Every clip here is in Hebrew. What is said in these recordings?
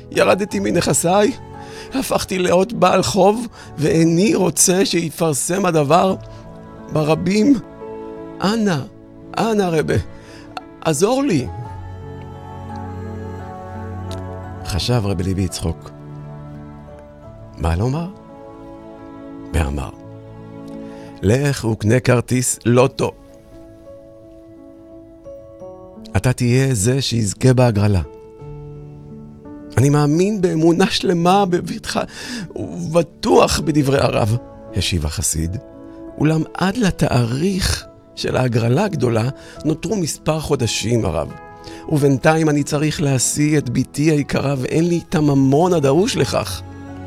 ירדתי מנכסיי, הפכתי להיות בעל חוב, ואיני רוצה שיפרסם הדבר ברבים. אנא רבי, עזור לי. חשב רבי לוי יצחוק, מה לומר? ואמר, לך וקנה כרטיס לוטו. אתה תהיה זה שיזכה בהגרלה. אני מאמין באמונה שלמה בביתך ובטוח בדברי הרב, השיב החסיד. אולם עד לתאריך של ההגרלה הגדולה נותרו מספר חודשים הרב. ובינתיים אני צריך להשיא את ביתי היקרה ואין לי את הממון הדרוש לכך.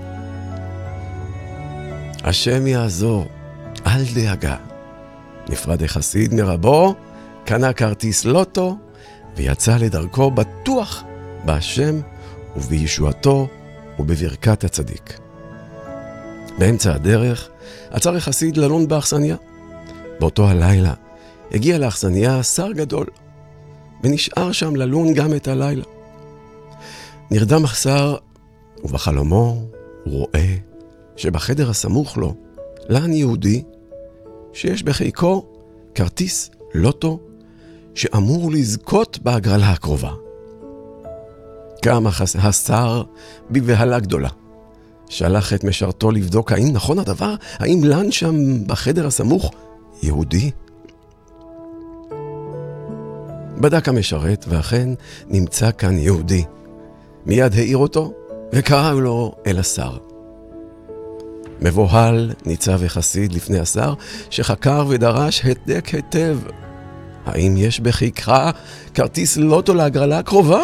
השם יעזור, אל דאגה. נפרד החסיד מרבו, קנה כרטיס לוטו ויצא לדרכו בטוח בהשם ובישועתו ובברכת הצדיק. באמצע הדרך עצר החסיד ללון באכסניה. באותו הלילה הגיע לאכסניה שר גדול ונשאר שם ללון גם את הלילה. נרדם השר ובחלומו הוא רואה שבחדר הסמוך לו לן יהודי שיש בחיקו כרטיס לוטו שאמור לזכות בהגרלה הקרובה. קם השר בבהלה גדולה. שלח את משרתו לבדוק האם נכון הדבר, האם לן שם בחדר הסמוך יהודי. בדק המשרת ואכן נמצא כאן יהודי. מיד העיר אותו וקרא לו אל השר. מבוהל ניצב החסיד לפני השר שחקר ודרש הדק היטב. האם יש בחיקך כרטיס לוטו להגרלה הקרובה?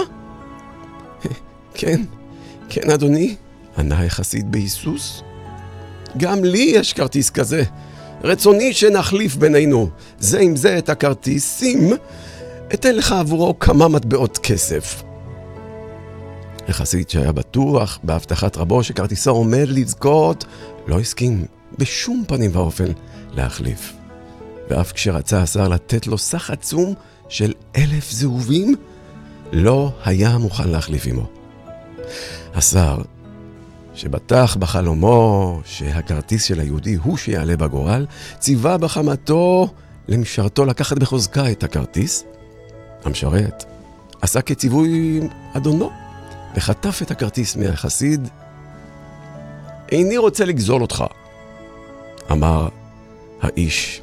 כן אדוני, ענה החסיד בהיסוס. גם לי יש כרטיס כזה. רצוני שנחליף בינינו זה עם זה את הכרטיסים, אתן לך עבורו כמה מטבעות כסף. החסיד שהיה בטוח בהבטחת רבו שכרטיסו עומד לזכות, לא הסכים בשום פנים ואופן להחליף. ואף כשרצה השר לתת לו סך עצום של 1,000 זהובים, לא היה מוכן להחליף עמו. השר, שבטח בחלומו שהכרטיס של היהודי הוא שיעלה בגורל, ציווה בחמתו למשרתו לקחת בחוזקה את הכרטיס. המשרת עשה כציווי אדונו וחטף את הכרטיס מהחסיד. איני רוצה לגזול אותך, אמר האיש.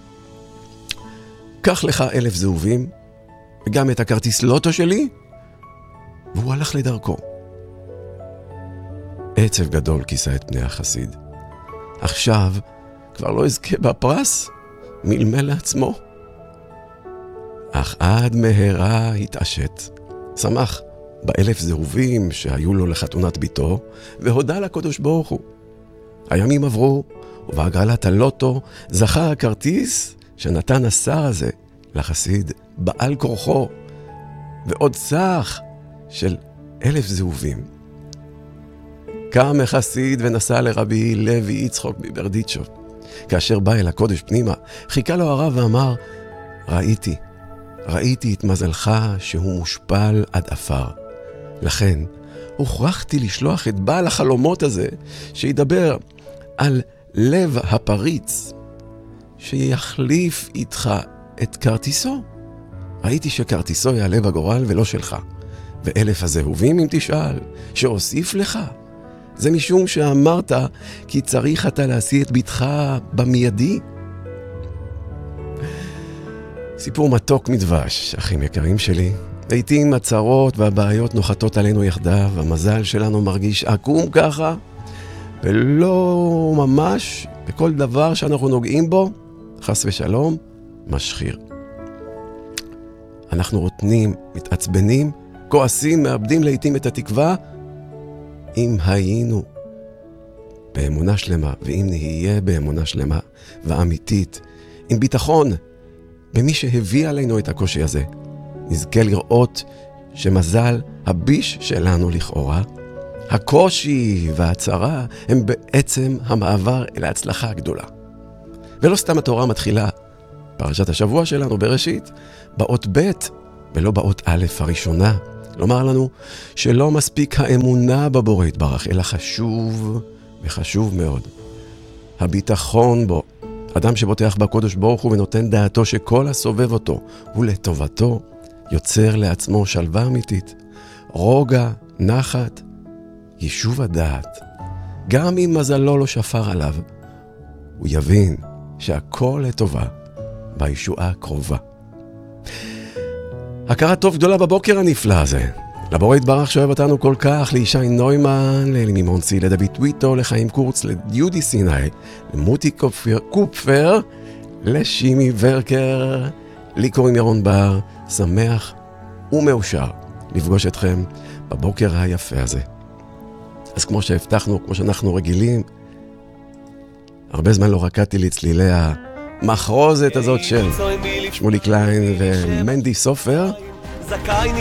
קח לך 1,000 זהובים וגם את הכרטיס לוטו שלי, והוא הלך לדרכו. עצב גדול כיסה את פני החסיד. עכשיו כבר לא יזכה בפרס, מלמל לעצמו. אך עד מהרה התעשת, שמח ב1,000 זהובים שהיו לו לחתונת ביתו, והודה לקדוש ברוך הוא. הימים עברו, ובהגרלת הלוטו זכה הכרטיס שנתן השר הזה לחסיד בעל כורחו, ועוד סך של 1,000 זהובים. קם החסיד ונסע לרבי לוי יצחוק בברדיצ'וב. כאשר בא אל הקודש פנימה, חיכה לו הרב ואמר, ראיתי את מזלך שהוא מושפל עד אפר. לכן הוכרחתי לשלוח את בעל החלומות הזה שידבר על לב הפריץ, שיחליף איתך את כרטיסו. ראיתי שכרטיסו יעלה בגורל ולא שלך. ו1,000 הזהובים אם תשאל, שאוסיף לך. זה משום שאמרת כי צריך אתה להשיא את ביתך במיידי. סיפור מתוק מדבש, אחים יקרים שלי. לעתים הצרות והבעיות נוחתות עלינו יחדיו, המזל שלנו מרגיש עקום ככה, ולא ממש בכל דבר שאנחנו נוגעים בו, חס ושלום, משחיר. אנחנו רוטנים, מתעצבנים, כועסים, מאבדים לעתים את התקווה. אם היינו באמונה שלמה, ואם נהיה באמונה שלמה ואמיתית, עם ביטחון במי שהביא עלינו את הקושי הזה, נזכה לראות שמזל הביש שלנו לכאורה, הקושי והצרה הם בעצם המעבר אל ההצלחה הגדולה. ולא סתם התורה מתחילה, פרשת השבוע שלנו בראשית, באות ב' ולא באות א' הראשונה, לומר לנו שלא מספיק האמונה בבורא יתברך, אלא חשוב וחשוב מאוד הביטחון בו. אדם שבוטח בקודש ברוך הוא ונותן דעתו שכל הסובב אותו ולטובתו, יוצר לעצמו שלווה אמיתית, רוגע, נחת, יישוב הדעת. גם אם מזלו לא שפר עליו, הוא יבין שהכל לטובה בישועה הקרובה. הכרת טוב גדולה בבוקר הנפלא הזה. לבורא יתברך שאוהב אותנו כל כך, לישי נוימן, לאלי מונצי, לדוד טוויטו, לחיים קורץ, ליהודי סיני, למוטי קופפר, לשימי ורקר, לי קוראים ירון בר, שמח ומאושר לפגוש אתכם בבוקר היפה הזה. אז כמו שהבטחנו, כמו שאנחנו רגילים, הרבה זמן לא רקדתי לצלילי המחרוזת הזאת של שמולי קליין ומנדי סופר.